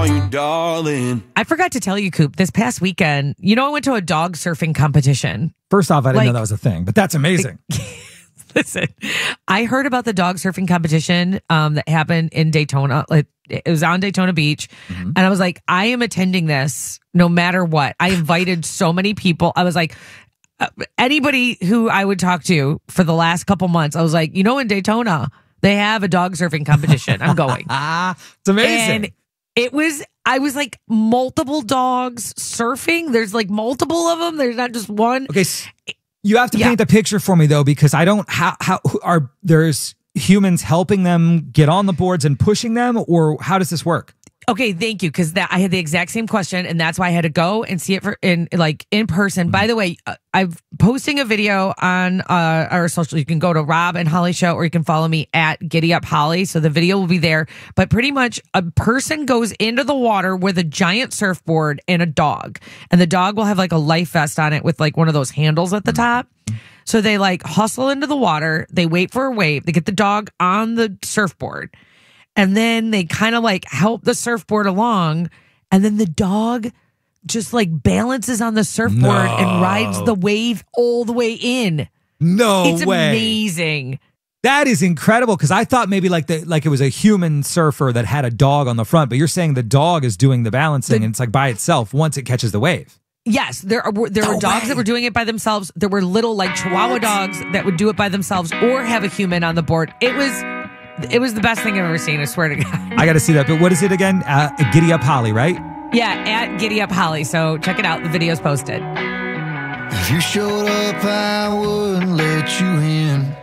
you, darling. I forgot to tell you, Coop, this past weekend, I went to a dog surfing competition. First off, I didn't know that was a thing, but that's amazing. Listen, I heard about the dog surfing competition that happened in Daytona. It was on Daytona Beach. Mm-hmm. And I was like, I am attending this no matter what. I invited so many people. I was like, anybody who I would talk to for the last couple months, I was like, in Daytona, they have a dog surfing competition. I'm going. It's amazing. And I was like, multiple dogs surfing. There's like multiple of them. There's not just one. Okay. You have to paint the picture for me though, because I don't, there's humans helping them get on the boards and pushing them, or how does this work? Okay, thank you, because I had the exact same question, and that's why I had to go and see it in person. Mm-hmm. By the way, I'm posting a video on our social. You can go to Rob and Holly Show, or you can follow me at Giddy Up Holly. So the video will be there. But pretty much, a person goes into the water with a giant surfboard and a dog, and the dog will have like a life vest on it with like one of those handles at the top. So they like hustle into the water. They wait for a wave. They get the dog on the surfboard. And then they kind of like help the surfboard along. And then the dog just like balances on the surfboard and rides the wave all the way in. It's way. Amazing. That is incredible, because I thought maybe like it was a human surfer that had a dog on the front. But you're saying the dog is doing the balancing and it's like by itself once it catches the wave. Yes, there were dogs that were doing it by themselves. There were little like Chihuahua dogs that would do it by themselves or have a human on the board. It was the best thing I've ever seen, I swear to God. I got to see that. But what is it again? Giddy Up Holly, right? Yeah, at Giddy Up Holly. So check it out. The video's posted. If you showed up, I wouldn't let you in.